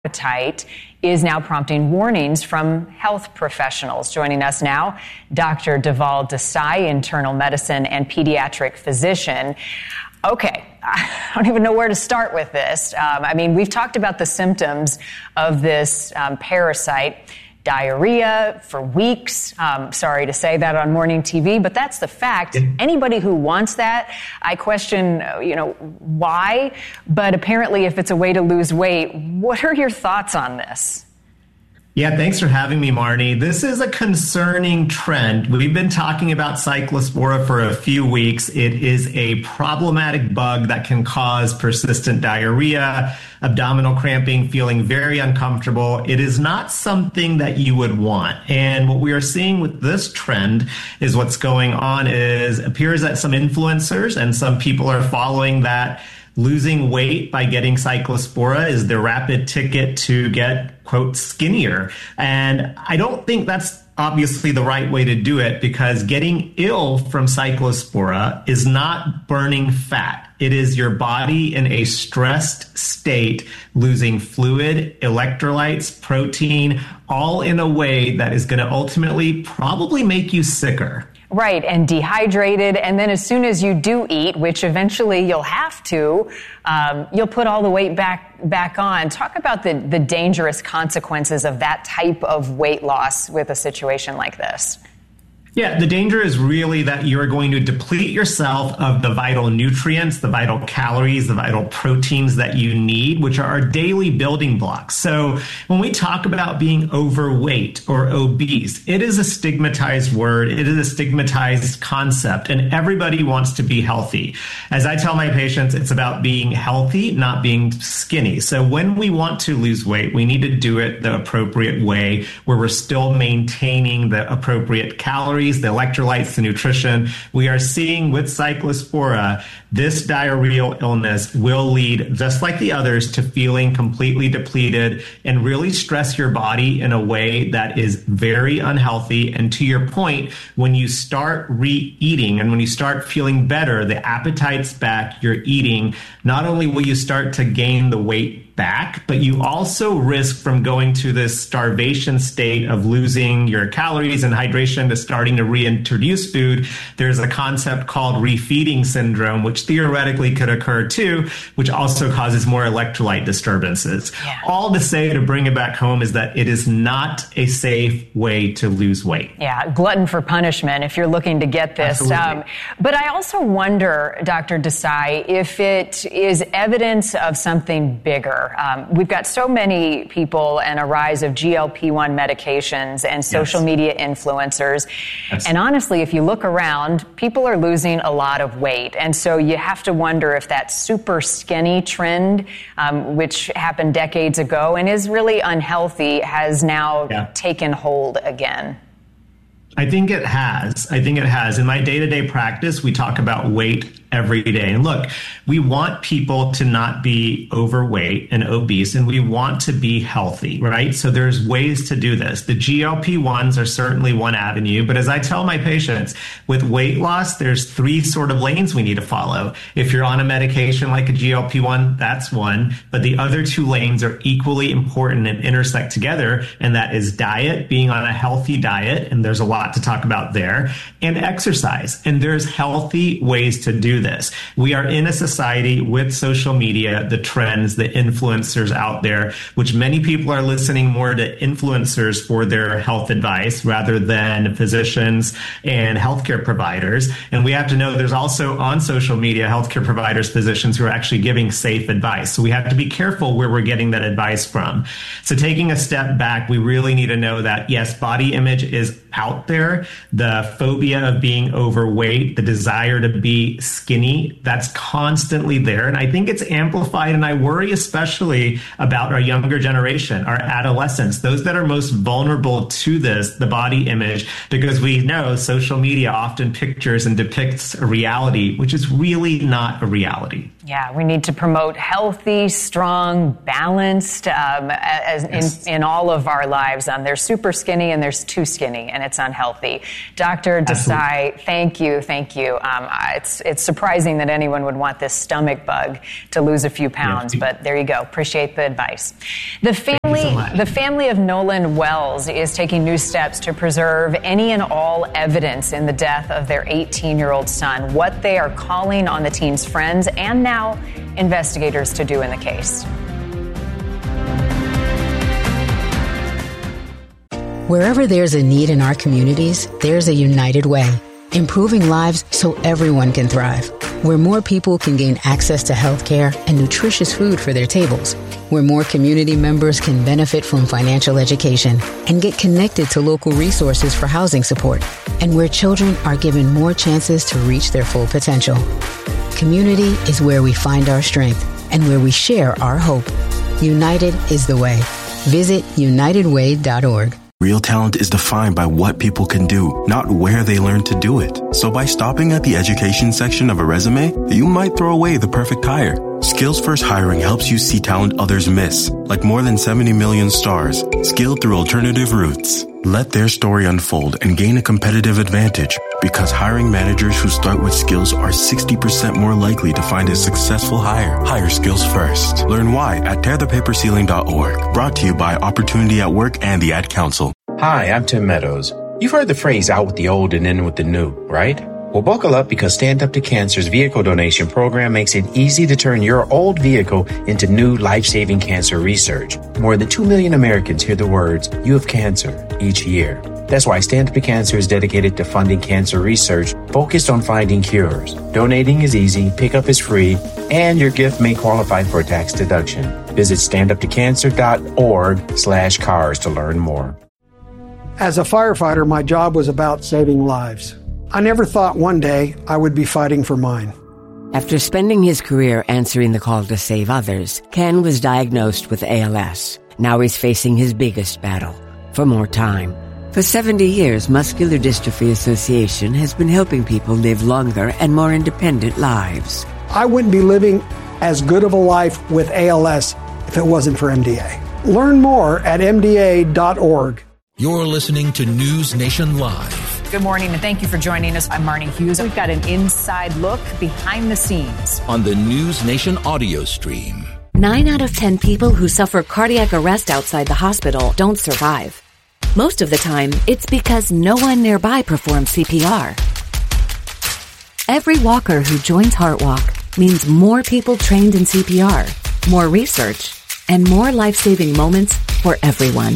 appetite is now prompting warnings from health professionals. Joining us now, Dr. Deval Desai, internal medicine and pediatric physician. Okay, I don't even know where to start with this. We've talked about the symptoms of this parasite. Diarrhea for weeks. Sorry to say that on morning TV, but that's the fact. Anybody who wants that, I question, why? But apparently, if it's a way to lose weight, what are your thoughts on this? Yeah, thanks for having me, Marnie. This is a concerning trend. We've been talking about Cyclospora for a few weeks. It is a problematic bug that can cause persistent diarrhea, abdominal cramping, feeling very uncomfortable. It is not something that you would want. And what we are seeing with this trend is what's going on is appears that some influencers and some people are following that losing weight by getting Cyclospora is the rapid ticket to get, quote, skinnier. And I don't think that's obviously the right way to do it, because getting ill from Cyclospora is not burning fat. It is your body in a stressed state, losing fluid, electrolytes, protein, all in a way that is going to ultimately probably make you sicker. Right, and dehydrated, and then as soon as you do eat, which eventually you'll have to, you'll put all the weight back on. Talk about the dangerous consequences of that type of weight loss with a situation like this. Yeah, the danger is really that you're going to deplete yourself of the vital nutrients, the vital calories, the vital proteins that you need, which are our daily building blocks. So when we talk about being overweight or obese, it is a stigmatized word. It is a stigmatized concept, and everybody wants to be healthy. As I tell my patients, it's about being healthy, not being skinny. So when we want to lose weight, we need to do it the appropriate way, where we're still maintaining the appropriate calories, the electrolytes, the nutrition. We are seeing with Cyclospora, this diarrheal illness will lead, just like the others, to feeling completely depleted and really stress your body in a way that is very unhealthy. And to your point, when you start re-eating and when you start feeling better, the appetite's back, you're eating, not only will you start to gain the weight back, but you also risk from going to this starvation state of losing your calories and hydration to starting to reintroduce food. There's a concept called refeeding syndrome, which theoretically could occur too, which also causes more electrolyte disturbances. Yeah. All to say, to bring it back home, is that it is not a safe way to lose weight. Yeah, glutton for punishment if you're looking to get this. But I also wonder, Dr. Desai, if it is evidence of something bigger. We've got so many people and a rise of GLP-1 medications and social media influencers. Yes. And honestly, if you look around, people are losing a lot of weight. And so you have to wonder if that super skinny trend, which happened decades ago and is really unhealthy, has now taken hold again. I think it has. In my day-to-day practice, we talk about weight every day. And look, we want people to not be overweight and obese, and we want to be healthy, right? So there's ways to do this. The GLP-1s are certainly one avenue, but as I tell my patients, with weight loss, there's three sort of lanes we need to follow. If you're on a medication like a GLP-1, that's one, but the other two lanes are equally important and intersect together, and that is diet, being on a healthy diet, and there's a lot to talk about there, and exercise. And there's healthy ways to do this. We are in a society with social media, the trends, the influencers out there, which many people are listening more to influencers for their health advice rather than physicians and healthcare providers. And we have to know there's also on social media healthcare providers, physicians who are actually giving safe advice. So we have to be careful where we're getting that advice from. So taking a step back, we really need to know that, yes, body image is out there. The phobia of being overweight, the desire to be skinny, that's constantly there. And I think it's amplified. And I worry especially about our younger generation, our adolescents, those that are most vulnerable to this, the body image, because we know social media often pictures and depicts a reality, which is really not a reality. Yeah, we need to promote healthy, strong, balanced in all of our lives. There's super skinny and there's too skinny, and it's unhealthy. Dr. Desai, thank you. It's surprising that anyone would want this stomach bug to lose a few pounds, but there you go. Appreciate the advice. The family of Nolan Wells is taking new steps to preserve any and all evidence in the death of their 18-year-old son, what they are calling on the teen's friends and now investigators to do in the case. Wherever there's a need in our communities, there's a United Way, improving lives so everyone can thrive. Where more people can gain access to health care and nutritious food for their tables. Where more community members can benefit from financial education and get connected to local resources for housing support. And where children are given more chances to reach their full potential. Community is where we find our strength and where we share our hope. United is the way. Visit unitedway.org. Real talent is defined by what people can do, not where they learn to do it. So by stopping at the education section of a resume, you might throw away the perfect hire. Skills First Hiring helps you see talent others miss, like more than 70 million stars, skilled through alternative routes. Let their story unfold and gain a competitive advantage, because hiring managers who start with skills are 60% more likely to find a successful hire. Hire skills first. Learn why at tearthepaperceiling.org. Brought to you by Opportunity at Work and the Ad Council. Hi, I'm Tim Meadows. You've heard the phrase out with the old and in with the new, right? Well, buckle up, because Stand Up to Cancer's vehicle donation program makes it easy to turn your old vehicle into new life-saving cancer research. More than 2 million Americans hear the words, "You have cancer," each year. That's why Stand Up to Cancer is dedicated to funding cancer research focused on finding cures. Donating is easy, pickup is free, and your gift may qualify for a tax deduction. Visit standuptocancer.org/cars to learn more. As a firefighter, my job was about saving lives. I never thought one day I would be fighting for mine. After spending his career answering the call to save others, Ken was diagnosed with ALS. Now he's facing his biggest battle, for more time. For 70 years, Muscular Dystrophy Association has been helping people live longer and more independent lives. I wouldn't be living as good of a life with ALS if it wasn't for MDA. Learn more at MDA.org. You're listening to News Nation Live. Good morning, and thank you for joining us. I'm Marnie Hughes. We've got an inside look behind the scenes on the News Nation audio stream. 9 out of 10 people who suffer cardiac arrest outside the hospital don't survive. Most of the time, it's because no one nearby performs CPR. Every walker who joins HeartWalk means more people trained in CPR, more research, and more life-saving moments for everyone.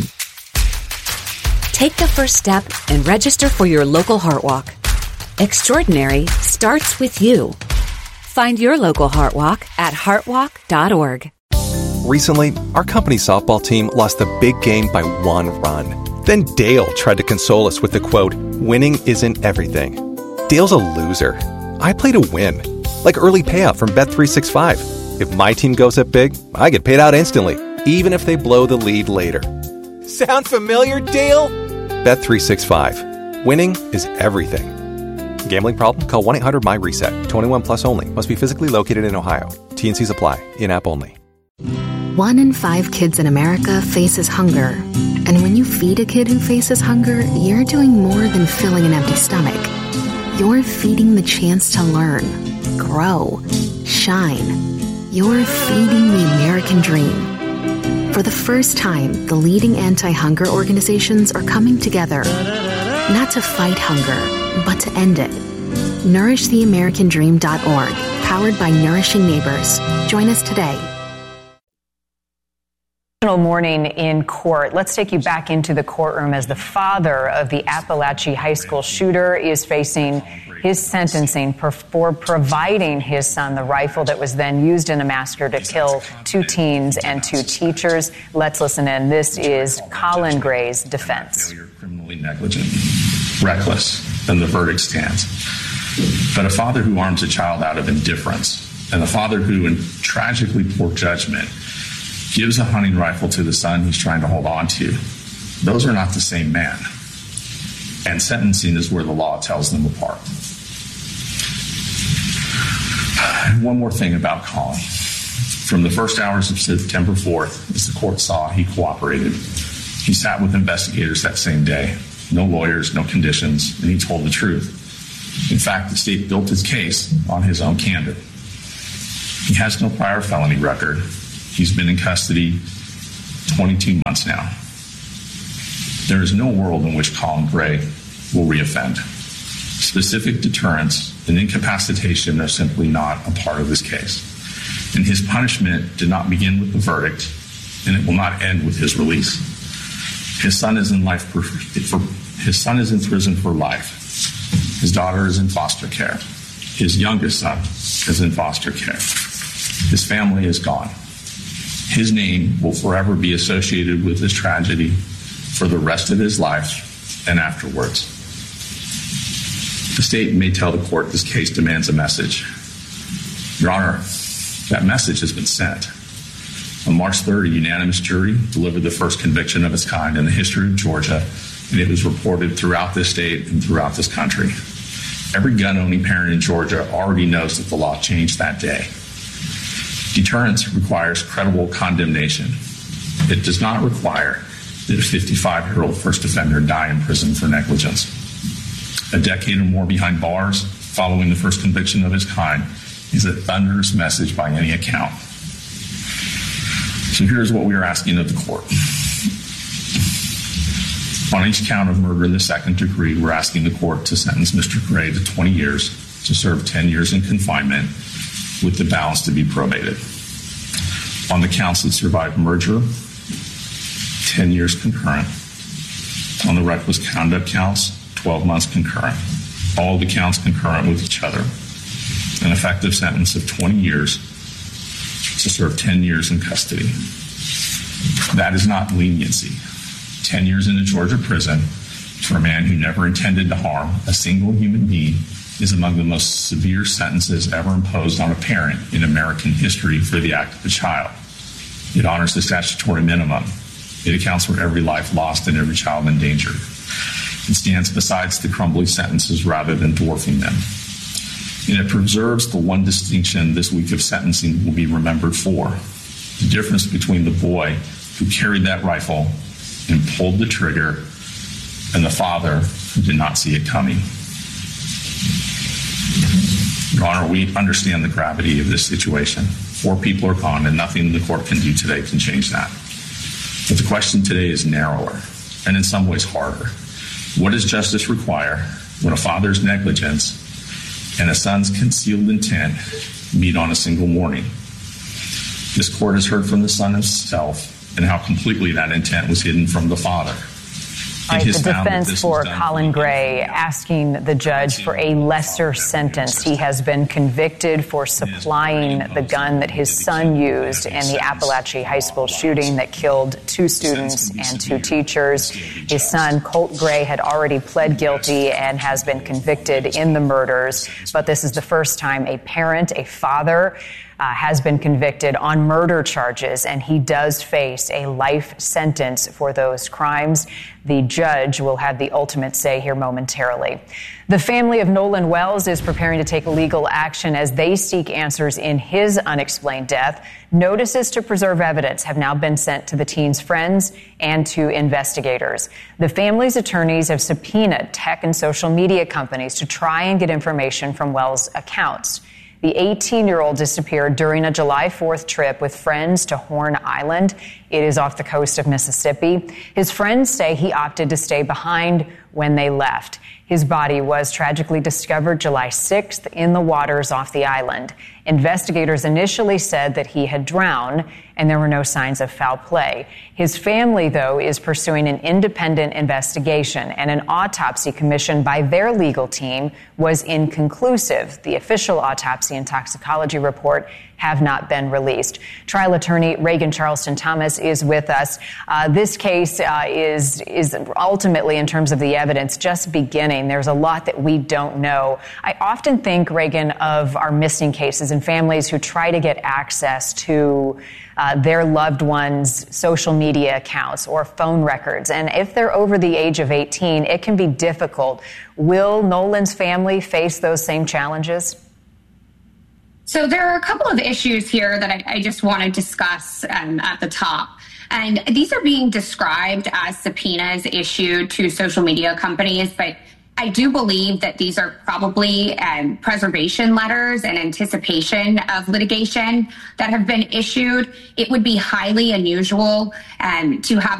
Take the first step and register for your local HeartWalk. Extraordinary starts with you. Find your local HeartWalk at heartwalk.org. Recently, our company's softball team lost the big game by 1 run. Then Dale tried to console us with the quote, "Winning isn't everything." Dale's a loser. I play to win, like early payout from Bet365. If my team goes up big, I get paid out instantly, even if they blow the lead later. Sound familiar, Dale? Bet365. Winning is everything. Gambling problem? Call 1-800-MY-RESET. 21 plus only. Must be physically located in Ohio. T&Cs apply. In-app only. 1 in 5 kids in America faces hunger. And when you feed a kid who faces hunger, you're doing more than filling an empty stomach. You're feeding the chance to learn, grow, shine. You're feeding the American dream. For the first time, the leading anti-hunger organizations are coming together, not to fight hunger, but to end it. NourishTheAmericanDream.org, powered by Nourishing Neighbors. Join us today. Morning in court. Let's take you back into the courtroom as the father of the Appalachia High School shooter is facing his sentencing for providing his son the rifle that was then used in a massacre to kill 2 teens and 2 teachers. Let's listen in. This is Colin Gray's defense. You're criminally negligent, reckless, then the verdict stands. But a father who arms a child out of indifference, and a father who, in tragically poor judgment, gives a hunting rifle to the son he's trying to hold on to, those are not the same man. And sentencing is where the law tells them apart. One more thing about Colin. From the first hours of September 4th, as the court saw, he cooperated. He sat with investigators that same day. No lawyers, no conditions, and he told the truth. In fact, the state built his case on his own candor. He has no prior felony record. He's been in custody 22 months now. There is no world in which Colin Gray will reoffend. Specific deterrence and incapacitation are simply not a part of this case. And his punishment did not begin with the verdict, and it will not end with his release. His son is in prison for life. His daughter is in foster care. His youngest son is in foster care. His family is gone. His name will forever be associated with this tragedy for the rest of his life and afterwards. The state may tell the court this case demands a message. Your Honor, that message has been sent. On March 3rd, a unanimous jury delivered the first conviction of its kind in the history of Georgia, and it was reported throughout this state and throughout this country. Every gun-owning parent in Georgia already knows that the law changed that day. Deterrence requires credible condemnation. It does not require that a 55-year-old first offender die in prison for negligence. A decade or more behind bars, following the first conviction of his kind, is a thunderous message by any account. So here's what we are asking of the court. On each count of murder in the second degree, we're asking the court to sentence Mr. Gray to 20 years, to serve 10 years in confinement, with the balance to be probated. On the counts that survived merger, 10 years concurrent. On the reckless conduct counts, 12 months concurrent. All the counts concurrent with each other. An effective sentence of 20 years to serve 10 years in custody. That is not leniency. 10 years in a Georgia prison for a man who never intended to harm a single human being is among the most severe sentences ever imposed on a parent in American history for the act of a child. It honors the statutory minimum. It accounts for every life lost and every child endangered. It stands besides the crumbly sentences rather than dwarfing them. And it preserves the one distinction this week of sentencing will be remembered for: the difference between the boy who carried that rifle and pulled the trigger and the father who did not see it coming. Your Honor, we understand the gravity of this situation. 4 people are gone, and nothing the court can do today can change that. But the question today is narrower and in some ways harder. What does justice require when a father's negligence and a son's concealed intent meet on a single morning? This court has heard from the son himself and how completely that intent was hidden from the father. All right, the defense for Colin Gray asking the judge for a lesser sentence. He has been convicted for supplying the gun that his son used in the Appalachia High School shooting that killed 2 students and 2 teachers. His son, Colt Gray, had already pled guilty and has been convicted in the murders. But this is the first time a parent, a father, has been convicted on murder charges, and he does face a life sentence for those crimes. The judge will have the ultimate say here momentarily. The family of Nolan Wells is preparing to take legal action as they seek answers in his unexplained death. Notices to preserve evidence have now been sent to the teen's friends and to investigators. The family's attorneys have subpoenaed tech and social media companies to try and get information from Wells' accounts. The 18-year-old disappeared during a July 4th trip with friends to Horn Island. It is off the coast of Mississippi. His friends say he opted to stay behind when they left. His body was tragically discovered July 6th in the waters off the island. Investigators initially said that he had drowned and there were no signs of foul play. His family, though, is pursuing an independent investigation, and an autopsy commissioned by their legal team was inconclusive. The official autopsy and toxicology report have not been released. Trial attorney Reagan Charleston Thomas is with us. This case is ultimately, in terms of the evidence, just beginning. There's a lot that we don't know. I often think, Reagan, of our missing cases and families who try to get access to their loved ones' social media accounts or phone records. And if they're over the age of 18, it can be difficult. Will Nolan's family face those same challenges? So there are a couple of issues here that I just want to discuss at the top. And these are being described as subpoenas issued to social media companies, but I do believe that these are probably preservation letters in anticipation of litigation that have been issued. It would be highly unusual to have